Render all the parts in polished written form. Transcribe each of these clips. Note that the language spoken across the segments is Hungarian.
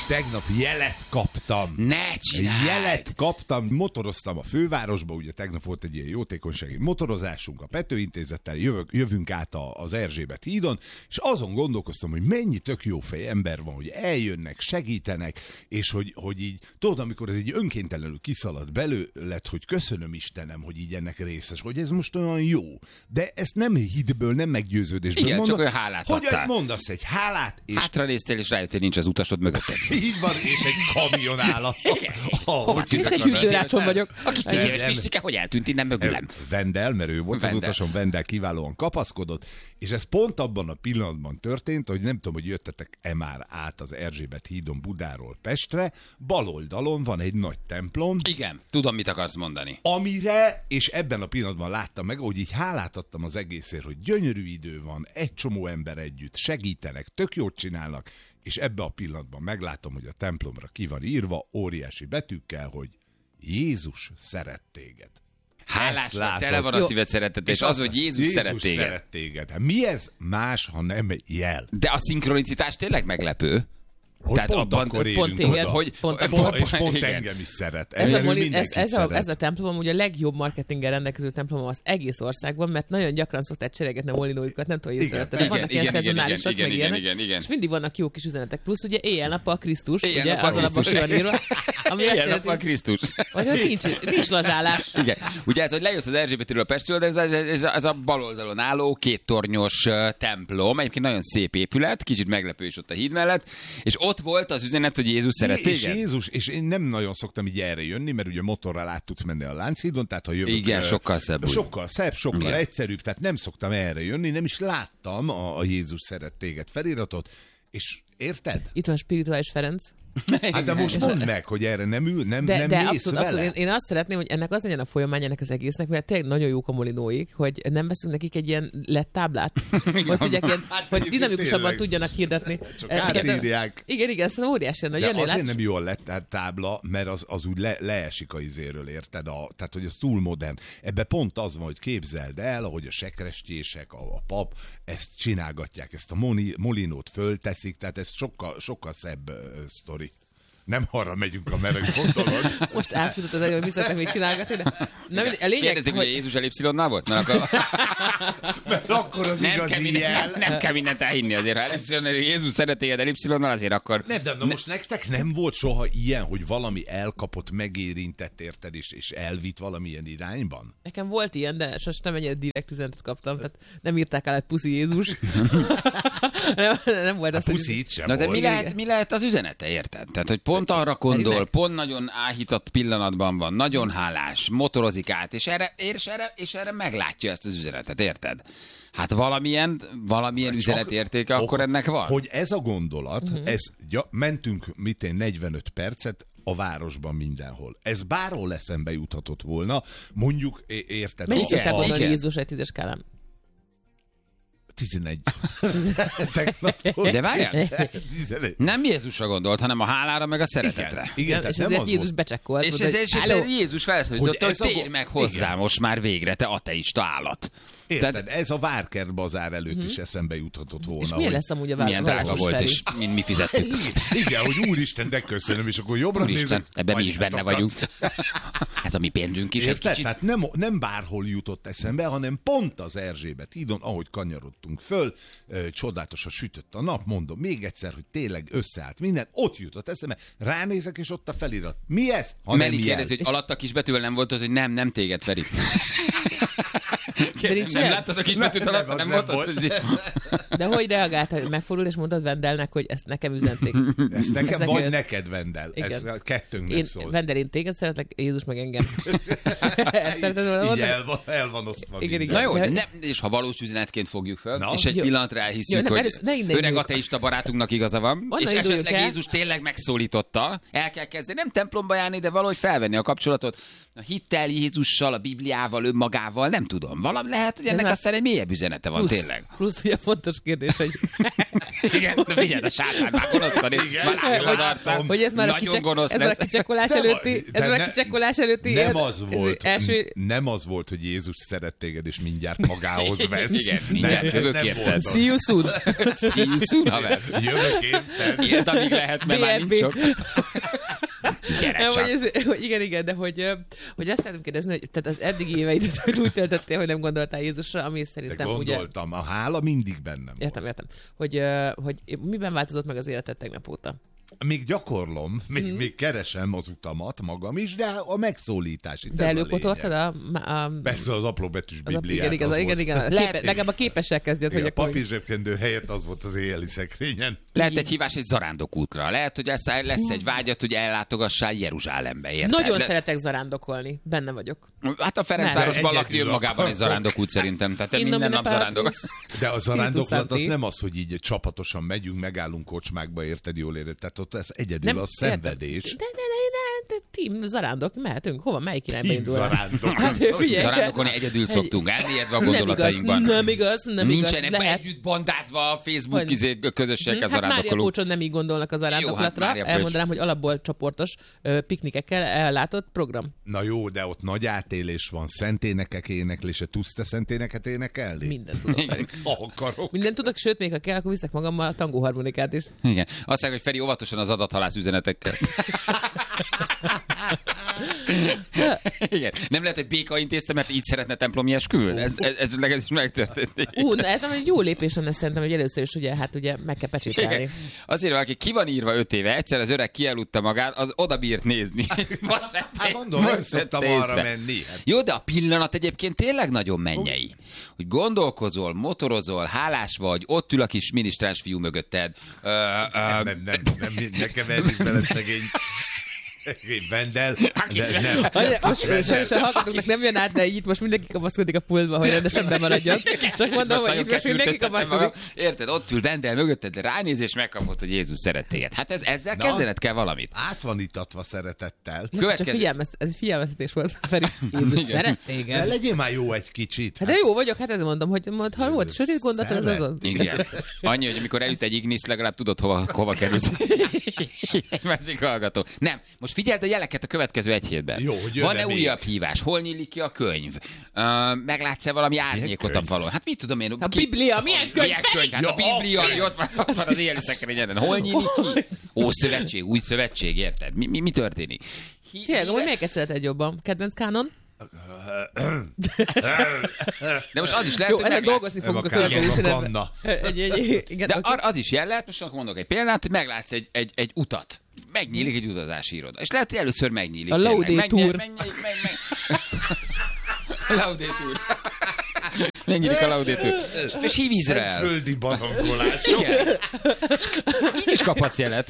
tegnap jelet kaptam. Ne csinálj! Jelet kaptam, motoroztam a fővárosba, ugye tegnap volt egy ilyen jótékonysági motorozásunk a Pető Intézettel, jövünk át az Erzsébet hídon, és azon gondolkoztam, hogy mennyi tök jó fej ember van, hogy eljönnek, segítenek, és hogy így, tudod, amikor ez egy önkéntelenül kiszalad belőled, hogy köszönöm Istenem, hogy így ennek részes, hogy ez most olyan jó. De ezt nem hitből, nem meggyőződésből igen, mondom, csak olyan hálát hogy adtál. mondasz egy hálát, és Hátranéztél, és rájöttél, nincs az utasod mögötted. így van, és egy kamion áll a... Hova És egy hűtőrácson vagyok. A kicsi éves Pistike, hogy eltűnt innen mögülem. Vendel, mert ő volt Vendel. az utason, Vendel kiválóan kapaszkodott, és ez pont abban a pillanatban történt, hogy nem tudom, hogy jöttetek-e már át az Erzsébet hídon Budáról Pestre, bal oldalon van egy nagy templom, Igen, tudom, mit akarsz mondani. amire, és ebben a pillanatban láttam meg, hogy így hálát adtam az egészért, hogy gyönyörű idő van, egy csomó ember együtt, segítenek, tök jót csinálnak, és ebben a pillanatban meglátom, hogy a templomra ki van írva óriási betűkkel, hogy Jézus szeret téged. Hálás, látod. tele van a Jó. szíved szeretet, és az, hogy Jézus szeret téged. Szeret téged. Hát mi ez más, ha nem jel? De a szinkronicitás tényleg meglepő. Hogy Tehát pont abban- akkor pont érünk téged, oda. hogy- És pont igen. engem is szeret. Ez a, Ő mindenkit szeret. ez a templom amúgy a legjobb marketinggel rendelkező templom az egész országban, mert nagyon gyakran szokták cseregetni a molinóikat, nem tudom, hogy Igen, észrevetted, de vannak ilyen szezonálisak, igen, meg igen, ilyenek, igen, igen. és mindig vannak jó kis üzenetek. Plusz ugye éjjel-nappal a Krisztus, ugye, Éjjel-nappal az alapban Krisztus. ki van írva, ami azt Ilyen nap jelenti, van Krisztus. hogy ott nincs lazsálás. Igen. Ugye ez, hogy lejössz az Erzsébetről a Pestről, de ez a bal oldalon álló kéttornyos templom, egyébként nagyon szép épület, kicsit meglepő is ott a híd mellett, és ott volt az üzenet, hogy Jézus szeret És téged. Jézus, és én nem nagyon szoktam így erre jönni, mert ugye motorral át tudsz menni a Lánchídon, tehát ha jövök... Igen, sokkal szebb úgy. Sokkal szebb, sokkal Igen. egyszerűbb, tehát nem szoktam erre jönni, nem is láttam a Jézus szeret téged feliratot, és érted? Itt van Spirituális Ferenc. Hát de most mondd meg, hogy erre nem ül, nem De mész abszolút, vele. abszolút. Én azt szeretném, hogy ennek az legyen a folyamány ennek az egésznek, mert tényleg nagyon jók a molinóik, hogy nem veszünk nekik egy ilyen lett táblát, hogy tudják ilyen, hogy dinamikusabban tényleg. tudjanak hirdetni. Csak Szerintem- átírják. Igen, ez óriási lenne. De Jönnél azért át, nem jó a lett tábla, mert az úgy leesik a izéről, érted? Tehát, hogy az túl modern. Ebbe pont az van, hogy képzeld el, ahogy a sekrestjések, a pap ezt csinálgatják, ezt a molinót fölteszik, tehát ez sokkal szebb sztori. Nem arra megyünk a meleg ponton. Most átfutott az elő, hogy vissza mit csinálgatni, de nem, a lényeg, Kérdezik, hogy hogy Jézus elipszilonnál volt? Mert akkor Mert akkor az igazi jel. nem kell mindent elhinni azért. Ha Jézus szeret téged elipszilonnal, azért akkor... Nem, de most nektek nem volt soha ilyen, hogy valami elkapott, megérintett, érted, és elvitt valamilyen irányban? nekem volt ilyen, de sosem nem ennyire direkt üzenetet kaptam, tehát nem írták el egy puszi Jézus. nem volt A az, hogy... puszi itt sem Na de volt. mi lehet az üzenete, érted? Tehát, hogy pont arra gondol, Tényleg? pont nagyon áhított pillanatban van, nagyon hálás, motorozik át, és erre meglátja ezt az üzenetet, érted? Hát valamilyen üzenetértéke akkor ennek van. Hogy ez a gondolat, mentünk 45 percet a városban mindenhol. Ez bárhol eszembe juthatott volna, mondjuk, érted? Mennyit Igen, tudták gondolni igen. Jézus egy 10-es skálán? 11. Tegnap De várjál, 11. nem Jézusra gondolt, hanem a hálára meg a szeretetre. Igen, tehát és nem ezért az Jézus volt. becsekkolt. És mondta, hogy, ez Jézus felszólította, Hogy hogy ez a térj meg hozzá igen. most már végre, te ateista állat. Érted, ez a Várkert bazár előtt is eszembe juthatott volna. és milyen hogy... lesz amúgy a Milyen drága város volt, felé? és mi fizettük. Igen, hogy úristen, de köszönöm, és akkor jobbra Úristen, nézek. ebben mi is benne vagyunk. Ez a mi pénzünk is egy Érted? kicsit. Tehát nem bárhol jutott eszembe, hanem pont az Erzsébet hídon, ahogy kanyarodtunk föl, csodálatosan sütött a nap, mondom még egyszer, hogy tényleg összeállt minden, ott jutott eszembe, ránézek, és ott a felirat. Mi ez? Ha nem Meri jel. kérdezi, hogy alatt a kisbetűvel nem volt az, hogy nem téged, Feri. nincs Nem ilyen? láttad a kisbetűt Nem, alatt? az Nem nem volt az, hogy... De hogy reagáltál, hogy megfordult, és mondtad Vendelnek, hogy ezt nekem üzenték. Ez nekem Ez vagy neki- neked, Vendel. Ez Igen. a kettőnknek Én, szól. Vendel, én téged szeretlek, Jézus meg engem. Ezt szereted volna Így mondani? el van osztva Igen, minden. Na jó, De- de nem, és ha valós üzenetként fogjuk föl, Na? és egy Jó. pillanatra Jó, elhiszük, nem, hogy először ne innen öreg induljunk. ateista barátunknak igaza van, Onnan és induljunk esetleg el. Jézus tényleg megszólította, el kell kezdeni, nem templomba járni, de valahogy felvenni a kapcsolatot a hittel Jézussal, a Bibliával, önmagával, nem tudom. Lehet, hogy ennek aztán egy mélyebb üzenete van, tényleg. Plusz ugye fontos kérdés, hogy... Igen, de figyeld, a sátán már gonoszkan, és már látom az arcán. Hogy ez már nagyon gonosz ez lesz. a kicsekkolás előtti, Nem az volt, hogy Jézus szeret téged, és mindjárt magához vesz. Igen, mindjárt jövök érted. See you soon. See you soon, haver. Jövök érted. Érd, amíg lehet, mert már nincs sok. Gyere Nem, csak. hogy igen, de hogy azt szeretném kérdezni, hogy tehát az eddigi éveidet hogy úgy töltöttél, hogy nem gondoltál Jézusra, ami De szerintem gondoltam, a hála mindig bennem volt. Értem. Hogy miben változott meg az életed tegnap óta? Még gyakorlom, még keresem az utamat magam is, de a megszólítás itt De ez előkotoltad a a Persze az apró-betűs Bibliát. igen. Legalább a képessel kezdjed, hogy a akkor... papírzsebkendő helyett az volt az éjjeli szekrényen. Lehet egy hívás egy zarándokútra. Lehet, hogy lesz egy vágyat, hogy ellátogassál Jeruzsálembe, érted? Nagyon szeretek zarándokolni. Benne vagyok. Hát a Ferencvárosban Nem. lakni önmagában egy zarándokút szerintem. Tehát te minden nap zarándok. De a zarándoklat az nem az, hogy így csapatosan megyünk, megállunk kocsmákba, érted, jól éred. Tehát ott ez egyedül a szenvedés. De team zarándok, mehetünk. Hova? Melyik irányba Team indul? zarándok. Zarándokolni egyedül szoktunk, elmélyedve a gondolatainkban. Nem igaz. Nincsenek Lehet. együtt bandázva a Facebook közösségekkel Hát Mária zarándokolunk. Pócson nem így gondolnak a zarándoklatra. Mária Pócs. Elmondanám, hogy alapból csoportos piknikekkel ellátott program. Na jó, de ott nagy átélés van, szenténekek éneklése. Tudsz te szenténeket énekelni? Mindent tudok, Feri. Akarok. Mindent tudok, sőt, még ha kell, akkor viszek magammal a tangóharmonikát is. Igen. Azt mondják, hogy Feri óvatosan az adathalász üzenetekkel. Igen. Nem lehet, hogy béka intézte, mert így szeretne templomi esküvőt? Ez is megtörtént. Ez egy jó lépés lenne szerintem, hogy először is ugye meg kell pecsételni. Azért valaki ki van írva 5 éve, egyszer az öreg kialudta magát, az oda bírt nézni. Hát mondom, nem szoktam arra menni. Jó, de a pillanat egyébként tényleg nagyon mennyei. Hogy gondolkozol, motorozol, hálás vagy, ott ül a kis minisztráns fiú mögötted. Nem, nekem elég bele szegény Vendel. Most sajnos a hallgatóknak nem jön át, de itt most mindenki kapaszkodik a pultba, hogy rendesen bemaradjon. Csak mondom, hogy itt most mindenki kapaszkodik. Érted, ott ül Vendel mögötted, de ránéz és megkapod, hogy Jézus szeret téged. Hát ezzel kezdened kell valamit. Át van itatva szeretettel. Csak ez figyelmeztetés volt, Feri. Jézus szeret De téged. legyél már jó egy kicsit. Hát de jó vagyok, hát ezt mondom, hogy ha volt sötét gondolat, az azon. Igen. Annyi, hogy amikor elüt egy ignisz, legalább tudod, hova kerülsz. Egy másik hallgató. Nem, most figyeld a jeleket a következő egy hétben. Jó, hogy van-e újabb hívás? Hol nyílik ki a könyv? Meglátsz-e valami árnyékot a falon? Hát mit tudom én? A Biblia, milyen könyv? Milyen könyv? Hát a Biblia, ott van az éjjeli szekrényen. Hol nyílik ki? Ószövetség, új szövetség, érted? Mi történik? Tényleg, hogy melyiket szereted jobban? Kedvenc kánon? De most az is lehet, hogy ennek meglátsz. dolgozni fogunk a következő színetben. De az is jel lehet, most mondok egy példát, hogy meglátsz egy utat. Megnyílik egy utazási iroda. És lehet, hogy először megnyílik. A Laudator. Laudator. Megnyílik a Laudator. És hív Izrael. Szentföldi barangolás. Igen. Így is kaphatsz jelet.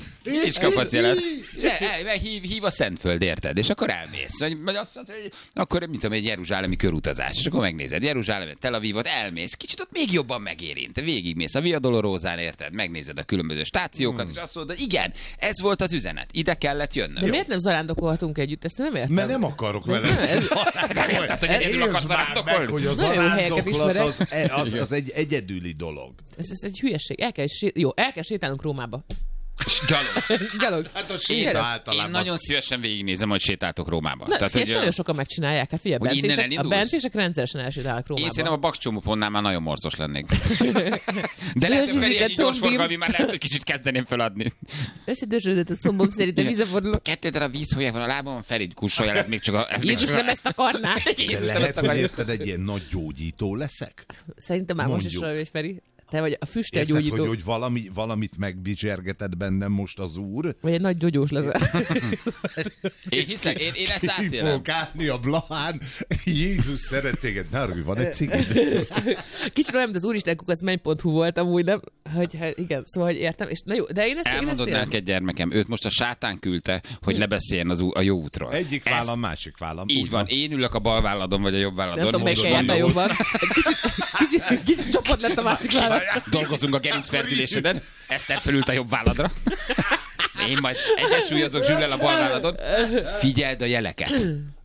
Hív a Szentföld, érted? És akkor elmész. Vagy azt mondod, hogy akkor, mint tudom, egy jeruzsálemi körutazás. És akkor megnézed Jeruzsálemet, Tel Avivot, elmész. Kicsit ott még jobban megérint. Végigmész a Via Dolorózán, érted? Megnézed a különböző stációkat, és azt mondod, igen, ez volt az üzenet. Ide kellett jönnöm. De miért nem zarándokolhatunk együtt? Ezt nem értem. Mert nem akarok vele. Nem érted, hogy egyedül akarsz zarándokolni? Hogy a zarándoklat az egy egyedüli dolog. Ez egy hülyeség. El kell sétálnunk Rómába. Gyalog. Hát a séta általában. Én nagyon szívesen végignézem, hogy sétáltok Rómába. Tehát, hogy nagyon sokan megcsinálják. Hát figyelj, a bencések rendszeresen elsétálnak Rómába. Én szerintem a bakcsomópontnál már nagyon morzos lennék. De lehet, hogy Feri egy gyorsforgalmi már lehet, hogy kicsit kezdeném feladni. Összedörzsödött a combom, szerintem visszafordulok. 2 darab vízhólyag van a lábamon, Feri kussolja, ez még csak Jézus nem ezt akarná. De lehet, hogy érted, egy ilyen nagy gyógyító leszek? Szerintem már most is olyan, hogy Feri. Te vagy a füstelgyógyító. Érted, hogy valamit megbizsergetett bennem most az úr? Vagy egy nagy gyógyós leszel. Én hiszek, én ezt átélem. Ki fogok állni a Blahán, Jézus szeret téged. Nárulj, van egy cigid? Kicsit olyan, mint az úristenkukacmenny.hu volt amúgy, nem? Igen, szóval, hogy értem. És, na jó, de én ezt elmondod neked, gyermekem, őt most a sátán küldte, hogy lebeszéljen a jó útról. Egyik vállam, másik vállam. Így van, én ülök a bal válladon, vagy a jobb válladon. Nem tudom, melyik helyen a jobban. Kicsit csoport lett a másik vállam. Dolgozunk a gerincferdüléseden, Eszter felült a jobb válladra. Én majd egyensúlyozok Zsüllel a bal válladon. Figyeld a jeleket.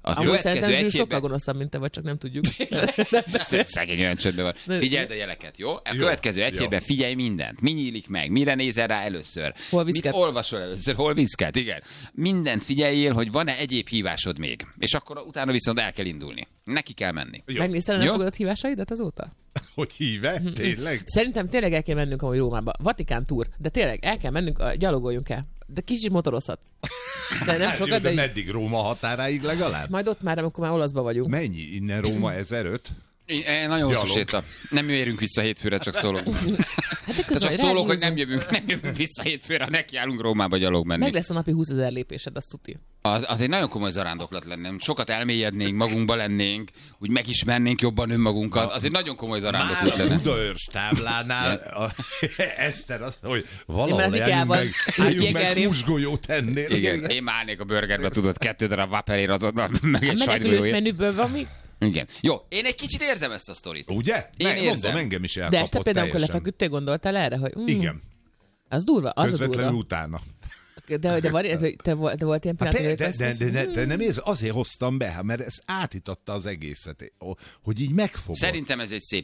Amúgy szerintem Zsül sokkal gonoszabb, mint te vagy, csak nem tudjuk. Szegény olyan csöndben van. Figyeld a jeleket, jó? A következő egy hétben figyelj mindent. Mi nyílik meg? Mire nézel rá először? Mit olvasol először? Hol viszket? Igen. Mindent figyeljél, hogy van-e egyéb hívásod még. És akkor utána viszont el kell indulni. Neki kell menni. Megnézted a fogadott hívásaidat azóta? Hogy híve? Tényleg? Szerintem tényleg el kell mennünk amúgy Rómába. Vatikán túr. De tényleg el kell mennünk, gyalogoljunk el. De kicsit motorozhatsz. De nem sokat, de meddig? Róma határáig legalább? Majd ott már, amikor már olaszba vagyunk. Mennyi? Innen Róma 1005? Én nagyon hosszú séta. Nem érünk vissza hétfőre, csak szólok. Hát csak szólok, hogy nem jövünk vissza hétfőre, nekiállunk Rómába gyalog menni. Meg lesz a napi 20 000 lépésed, azt tuti. Az egy nagyon komoly zarándoklat lenne. Sokat elmélyednénk, magunkba lennénk, úgy megismernénk jobban önmagunkat. Az egy nagyon komoly zarándoklat lenne. Már a Budaörs táblánál Eszter azt, hogy valahol álljunk meg húsgolyót ennél. Igen, én már állnék a burgerbe, tudod, 2 darab vaperér azonnal, meg egy sajtgolyóért. Menekülős menüből van mi? Igen. Jó, én egy kicsit érzem ezt a sztorit. Ugye? Érzem. Engem is elkapott. De este például, amikor lefeküdtél, gondoltál erre, hogy... Igen. Az durva, az közvetlenül a durva. utána. De te volt ilyen pillanat, de nem érz, azért hoztam be, mert ez átítatta az egészet, hogy így megfogod. Szerintem ez egy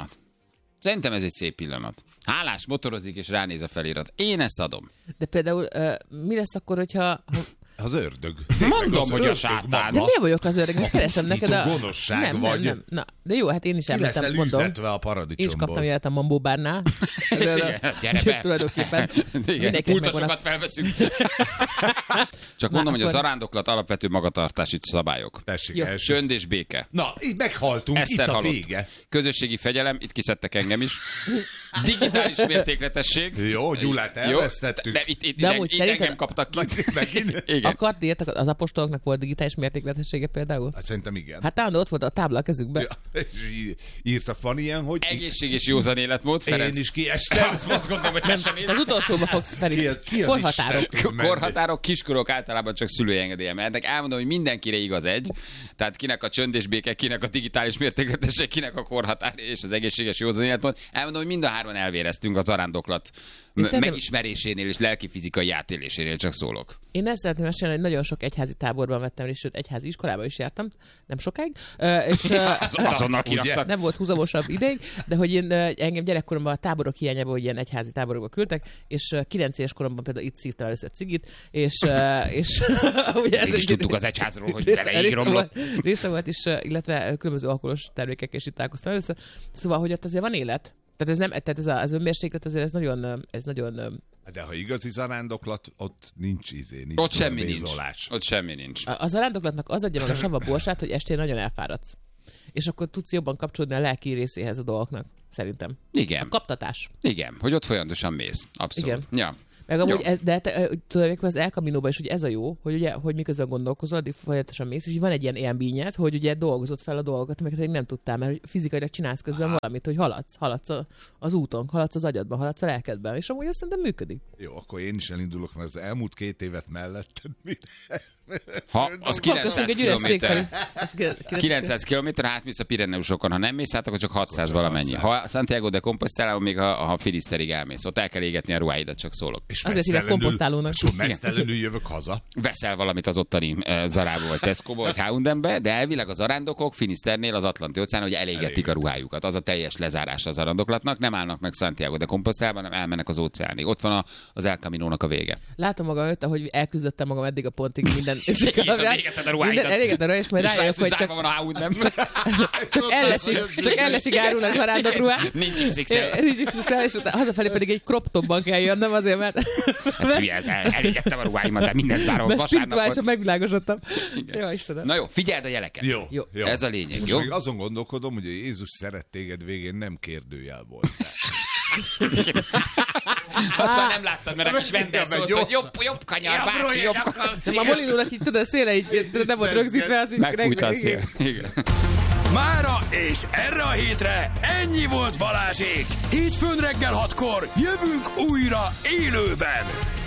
szép pillanat. Hálás, motorozik és ránéz a felirat. Én ezt adom. De például mi lesz akkor, hogyha... Az ördög. Mondom, hogy a sátán. De miért vagyok az ördög? Most keresem neked a... gonoszság vagy. Nem. Na, de jó, hát én is említem, mondom. Ki leszel üzetve a paradicsomból. Én is kaptam jelet a Mambó bárnál. Gyere be. Tulajdonképpen. Pultosokat felveszünk. Csak mondom, hogy a zarándoklat alapvető magatartási szabályok. Csönd és béke. Na, így meghaltunk, Eszter itt a halott. vége. Közösségi fegyelem, itt kiszedtek engem is. Digitális mértékletesség. Jó, Gyulát elvesztettük. De itt engem kaptak ki. Akartért, az apostoloknak volt digitális mértékletessége például? Hát szerintem igen. Hát talán ott volt a tábla a kezükben. Ja, írta Fanny ilyen, hogy... Egészség és józan életmód, Ferenc. Én is kiestem. Azt gondolom, hogy te sem az utolsóba fogsz felé. Korhatárok. Korhatárok, kiskorok általában csak szülői engedélye mehetnek. Elmondom, hogy mindenkire igaz egy. Tehát kinek a csönd és béke, kinek a digitális mértékletesség, kinek a korhatár és az egészséges józan életmód. Elmondom, hogy mind a hárman elvéreztünk a zarándoklat megismerésénél és lelki-fizikai átélésénél, csak szólok. Én ezt szeretném mesélni, hogy nagyon sok egyházi táborban vettem, és sőt, egyházi iskolába is jártam, nem sokáig. És azonnal kiraktak. Nem volt húzamosabb ideig, de hogy én engem gyerekkoromban a táborok hiányában, hogy ilyen egyházi táborokba küldtek, és 9 éves koromban például itt szívtam először cigit, és ugye ez is tudtuk az egyházról, hogy beleig romlott. Része volt is, illetve különböző alkoholos termékek, és itt találkoztam először. Szóval, hogy ott azért van élet. Tehát ez nem, tehát az önmérséklet azért ez nagyon de ha igazi zarándoklat, ott nincs ott semmi nincs. Ott semmi nincs. A zarándoklatnak az adja meg a sava borsát, hogy estén nagyon elfáradsz. És akkor tudsz jobban kapcsolódni a lelki részéhez a dolgoknak, szerintem. Igen. A kaptatás. Igen, hogy ott folyamatosan mész. Abszolút. Igen. Ja. Meg amúgy, tulajdonképpen az El Caminoban is ugye ez a jó, hogy ugye, hogy miközben gondolkozol, addig folyamatosan mész, és van egy ilyen élményed, hogy ugye dolgozod fel a dolgokat, amiket nem tudtál, mert fizikailag csinálsz közben valamit, hogy haladsz az úton, haladsz az agyadban, haladsz a lelkedben, és amúgy azt szerintem működik. Jó, akkor én is elindulok, mert az elmúlt 2 évet melletted ha az 900 kilométer. 900 kilométer, átmész a Pireneusokon. Ha nem mész át, akkor csak 600 valamennyi. Ha Santiago de Compostela, még a Finiszterig elmész. Ott el kell égetni a ruháidat, csak szólok. És azért hívják komposztálónak. Mesztelenül jövök haza. Veszel valamit az ottani Zarából, vagy Tesco-ból, vagy H&M-be, de elvileg a zarándokok Finiszternél az Atlanti-óceánon, hogy elégetik a ruhájukat. Az a teljes lezárása a zarándoklatnak. Nem állnak meg Santiago de Compostela, hanem elmennek az óceánig. Ott van az El Caminónak a vége. Látom magam ott, ahogy elküzdöttem magam eddig a pontig minden. Elégetted a ruháidat. Elégetted a ruháidat, és majd rájövök, hogy csak ellesig árul a zarándok ruhá. Nincs XXL. Nincs XXL, és hazafelé pedig egy crop topban kell jönnöm azért, mert... Ez hülye, elégettem a ruháimat, de mindent zárom. Mert spirituálisan megvilágosodtam. Jó, Istenem. Na jó, figyeld a jeleket. Jó. Ez a lényeg, most jó? még azon gondolkodom, hogy a Jézus szeret téged végén nem kérdőjel volt. Azt már nem láttad, mert a kis vendég szólt, hogy jobb kanyar, bácsi, jobb kanyar. Nem, a Molinónak így tudod, a széle így nem volt rögzítve. Az megfújta a szél. Mára és erre a hétre ennyi volt Balázsék. Hétfőn reggel 6-kor jövünk újra élőben.